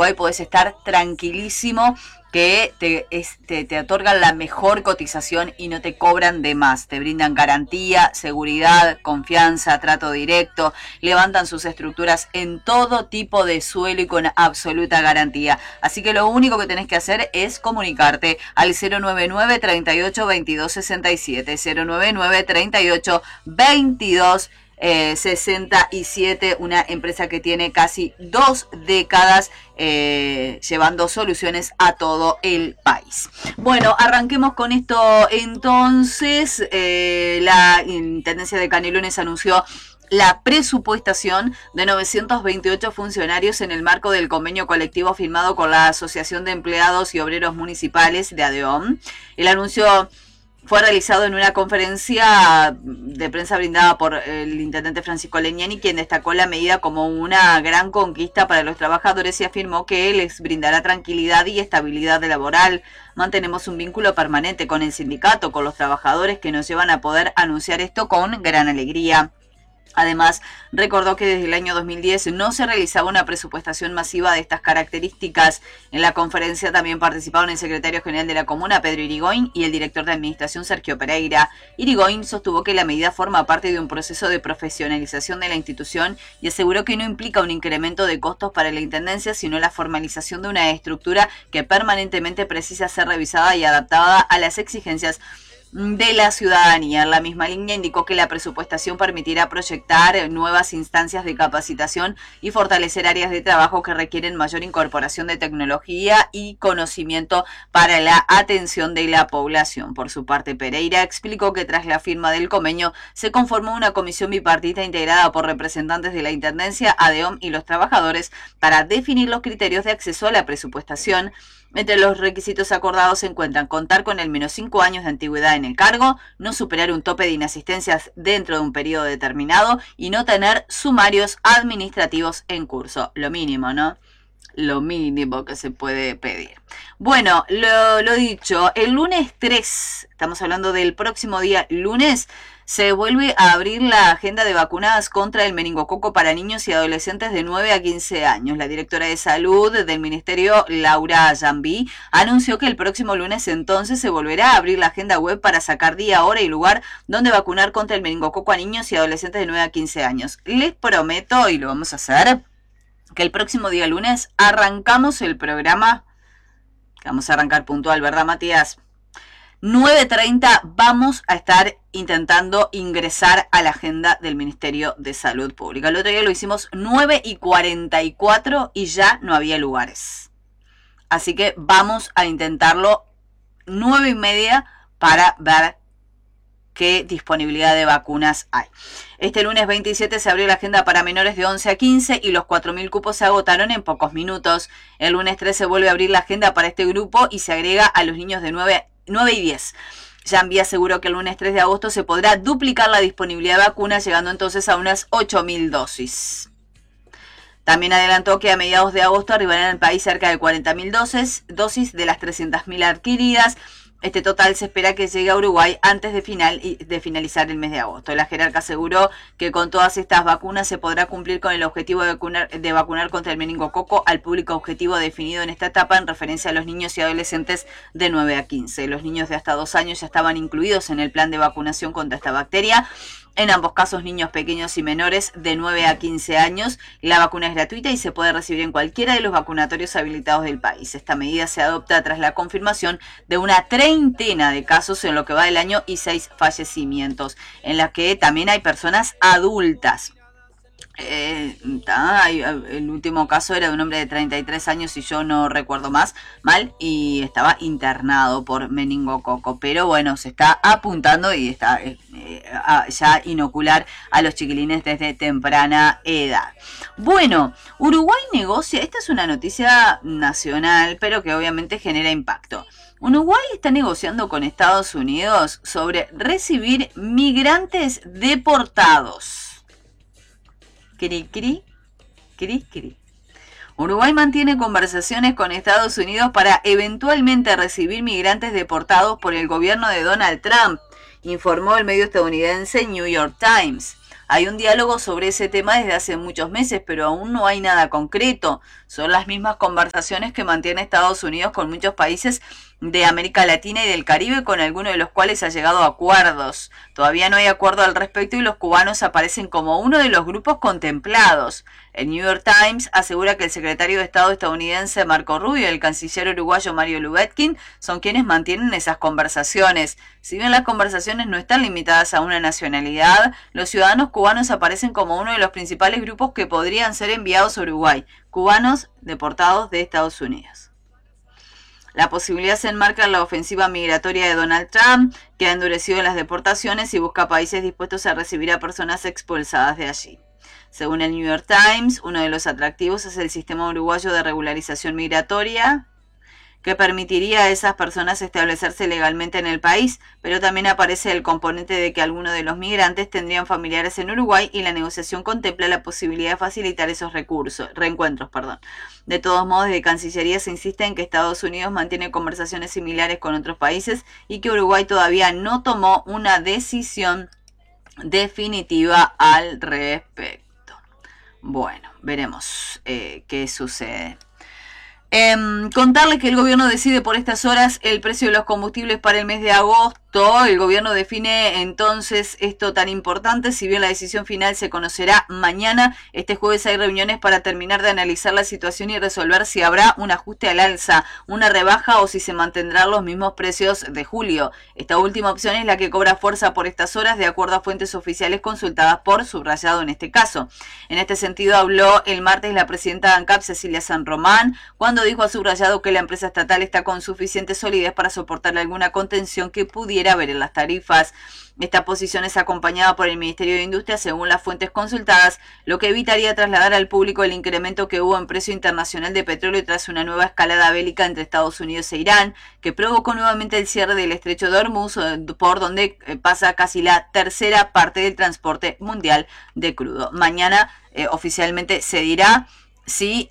Uruguay podés estar tranquilísimo que te otorgan la mejor cotización y no te cobran de más. Te brindan garantía, seguridad, confianza, trato directo, levantan sus estructuras en todo tipo de suelo y con absoluta garantía. Así que lo único que tenés que hacer es comunicarte al 099 38 22 67, 099 38 22 67, una empresa que tiene casi 2 décadas llevando soluciones a todo el país. Bueno, arranquemos con esto entonces. La Intendencia de Canelones anunció la presupuestación de 928 funcionarios en el marco del convenio colectivo firmado con la Asociación de Empleados y Obreros Municipales de ADEOM. El anuncio fue realizado en una conferencia de prensa brindada por el intendente Francisco Legnani, quien destacó la medida como una gran conquista para los trabajadores y afirmó que les brindará tranquilidad y estabilidad laboral. Mantenemos un vínculo permanente con el sindicato, con los trabajadores que nos llevan a poder anunciar esto con gran alegría. Además, recordó que desde el año 2010 no se realizaba una presupuestación masiva de estas características. En la conferencia también participaron el secretario general de la comuna, Pedro Irigoyen, y el director de administración, Sergio Pereira. Irigoyen sostuvo que la medida forma parte de un proceso de profesionalización de la institución y aseguró que no implica un incremento de costos para la intendencia, sino la formalización de una estructura que permanentemente precisa ser revisada y adaptada a las exigencias de la ciudadanía. En la misma línea indicó que la presupuestación permitirá proyectar nuevas instancias de capacitación y fortalecer áreas de trabajo que requieren mayor incorporación de tecnología y conocimiento para la atención de la población. Por su parte, Pereira explicó que tras la firma del convenio se conformó una comisión bipartita integrada por representantes de la Intendencia, ADEOM y los trabajadores para definir los criterios de acceso a la presupuestación. Entre los requisitos acordados se encuentran contar con al menos 5 años de antigüedad en el cargo, no superar un tope de inasistencias dentro de un periodo determinado y no tener sumarios administrativos en curso. Lo mínimo, ¿no? Lo mínimo que se puede pedir. Bueno, lo dicho, el lunes 3, estamos hablando del próximo día lunes, se vuelve a abrir la agenda de vacunadas contra el meningococo para niños y adolescentes de 9 a 15 años. La directora de Salud del Ministerio, Laura Jambí, anunció que el próximo lunes entonces se volverá a abrir la agenda web para sacar día, hora y lugar donde vacunar contra el meningococo a niños y adolescentes de 9 a 15 años. Les prometo, y lo vamos a hacer, que el próximo día lunes arrancamos el programa, que vamos a arrancar puntual, ¿verdad, Matías? 9:30 vamos a estar intentando ingresar a la agenda del Ministerio de Salud Pública. El otro día lo hicimos 9:44 y ya no había lugares. Así que vamos a intentarlo 9:30 para ver qué disponibilidad de vacunas hay. Este lunes 27 se abrió la agenda para menores de 11 a 15 y los 4.000 cupos se agotaron en pocos minutos. El lunes 3 se vuelve a abrir la agenda para este grupo y se agrega a los niños de 9 y 10. Jambí aseguró que el lunes 3 de agosto se podrá duplicar la disponibilidad de vacunas, llegando entonces a unas 8.000 dosis. También adelantó que a mediados de agosto arribarán al país cerca de 40.000 dosis de las 300.000 adquiridas. Este total se espera que llegue a Uruguay antes de finalizar el mes de agosto. La jerarca aseguró que con todas estas vacunas se podrá cumplir con el objetivo de vacunar contra el meningococo al público objetivo definido en esta etapa en referencia a los niños y adolescentes de 9 a 15. Los niños de hasta 2 años ya estaban incluidos en el plan de vacunación contra esta bacteria. En ambos casos, niños pequeños y menores de 9 a 15 años. La vacuna es gratuita y se puede recibir en cualquiera de los vacunatorios habilitados del país. Esta medida se adopta tras la confirmación de una treintena de casos en lo que va del año y 6 fallecimientos, en las que también hay personas adultas. El último caso era de un hombre de 33 años, y yo no recuerdo mal, y estaba internado por meningococo. Pero bueno, se está apuntando y está ya inocular a los chiquilines desde temprana edad. Bueno, Uruguay negocia, esta es una noticia nacional, pero que obviamente genera impacto. Uruguay está negociando con Estados Unidos sobre recibir migrantes deportados. Cri. Uruguay mantiene conversaciones con Estados Unidos para eventualmente recibir migrantes deportados por el gobierno de Donald Trump, informó el medio estadounidense New York Times. Hay un diálogo sobre ese tema desde hace muchos meses, pero aún no hay nada concreto. Son las mismas conversaciones que mantiene Estados Unidos con muchos países de América Latina y del Caribe, con algunos de los cuales ha llegado a acuerdos. Todavía no hay acuerdo al respecto y los cubanos aparecen como uno de los grupos contemplados. El New York Times asegura que el secretario de Estado estadounidense Marco Rubio y el canciller uruguayo Mario Lubetkin son quienes mantienen esas conversaciones. Si bien las conversaciones no están limitadas a una nacionalidad, los ciudadanos cubanos aparecen como uno de los principales grupos que podrían ser enviados a Uruguay, cubanos deportados de Estados Unidos. La posibilidad se enmarca en la ofensiva migratoria de Donald Trump, que ha endurecido las deportaciones y busca países dispuestos a recibir a personas expulsadas de allí. Según el New York Times, uno de los atractivos es el sistema uruguayo de regularización migratoria, que permitiría a esas personas establecerse legalmente en el país, pero también aparece el componente de que algunos de los migrantes tendrían familiares en Uruguay y la negociación contempla la posibilidad de facilitar esos reencuentros. De todos modos, desde Cancillería se insiste en que Estados Unidos mantiene conversaciones similares con otros países y que Uruguay todavía no tomó una decisión definitiva al respecto. Bueno, veremos qué sucede. Contarles que el gobierno decide por estas horas el precio de los combustibles para el mes de agosto. El gobierno define entonces esto tan importante. Si bien la decisión final se conocerá mañana, este jueves hay reuniones para terminar de analizar la situación y resolver si habrá un ajuste al alza, una rebaja o si se mantendrán los mismos precios de julio. Esta última opción es la que cobra fuerza por estas horas, de acuerdo a fuentes oficiales consultadas por Subrayado en este caso. En este sentido habló el martes la presidenta de ANCAP, Cecilia San Román, cuando dijo a Subrayado que la empresa estatal está con suficiente solidez para soportar alguna contención que pudiera haber en las tarifas. Esta posición es acompañada por el Ministerio de Industria, según las fuentes consultadas, lo que evitaría trasladar al público el incremento que hubo en precio internacional de petróleo tras una nueva escalada bélica entre Estados Unidos e Irán, que provocó nuevamente el cierre del estrecho de Hormuz, por donde pasa casi la tercera parte del transporte mundial de crudo. Mañana oficialmente se dirá si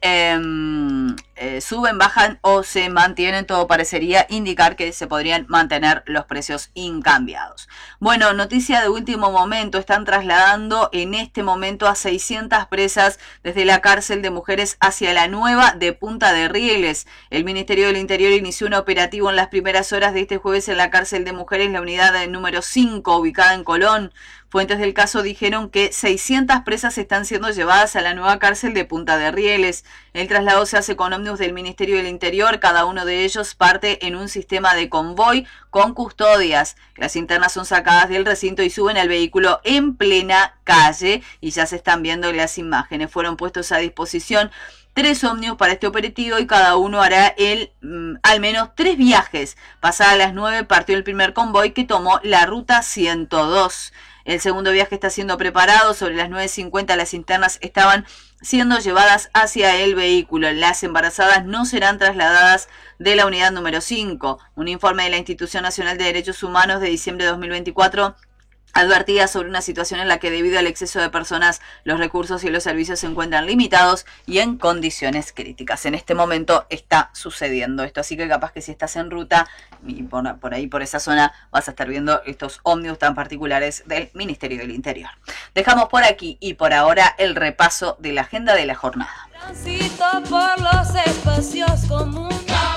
suben, bajan o se mantienen. Todo parecería indicar que se podrían mantener los precios incambiados. Bueno, noticia de último momento, están trasladando en este momento a 600 presas desde la cárcel de mujeres hacia la nueva de Punta de Rieles. El Ministerio del Interior inició un operativo en las primeras horas de este jueves en la cárcel de mujeres, la unidad número 5, ubicada en Colón. Fuentes del caso dijeron que 600 presas están siendo llevadas a la nueva cárcel de Punta de Rieles. El traslado se hace con ómnibus del Ministerio del Interior, cada uno de ellos parte en un sistema de convoy con custodias. Las internas son sacadas del recinto y suben al vehículo en plena calle y ya se están viendo las imágenes. Fueron puestos a disposición 3 ómnibus para este operativo y cada uno hará al menos 3 viajes. Pasadas las 9 partió el primer convoy que tomó la ruta 102. El segundo viaje está siendo preparado. Sobre las 9:50 las internas estaban siendo llevadas hacia el vehículo. Las embarazadas no serán trasladadas de la unidad número 5. Un informe de la Institución Nacional de Derechos Humanos de diciembre de 2024 advertía sobre una situación en la que debido al exceso de personas los recursos y los servicios se encuentran limitados y en condiciones críticas. En este momento está sucediendo esto, así que capaz que si estás en ruta y por ahí, por esa zona, vas a estar viendo estos ómnibus tan particulares del Ministerio del Interior. Dejamos por aquí y por ahora el repaso de la agenda de la jornada. Transito por los espacios comunes.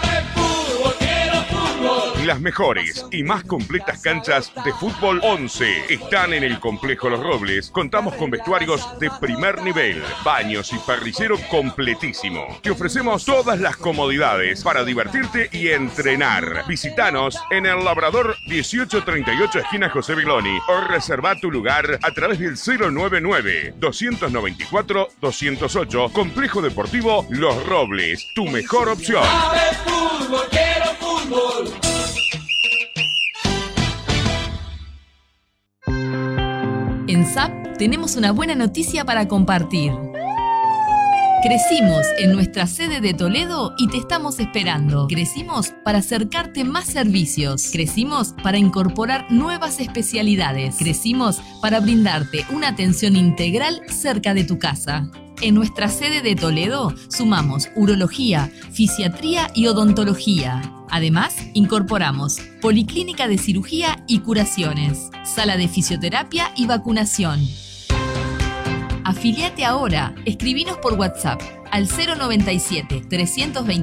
Las mejores y más completas canchas de fútbol 11 están en el Complejo Los Robles. Contamos con vestuarios de primer nivel, baños y parrillero completísimo. Te ofrecemos todas las comodidades para divertirte y entrenar. Visítanos en El Labrador 1838, esquina José Belloni, o reserva tu lugar a través del 099-294-208. Complejo Deportivo Los Robles, tu mejor opción. Fútbol, quiero fútbol. En SAP tenemos una buena noticia para compartir. Crecimos en nuestra sede de Toledo y te estamos esperando. Crecimos para acercarte más servicios. Crecimos para incorporar nuevas especialidades. Crecimos para brindarte una atención integral cerca de tu casa. En nuestra sede de Toledo sumamos urología, fisiatría y odontología. Además, incorporamos policlínica de cirugía y curaciones, sala de fisioterapia y vacunación. Afiliate ahora. Escribinos por WhatsApp al 097 320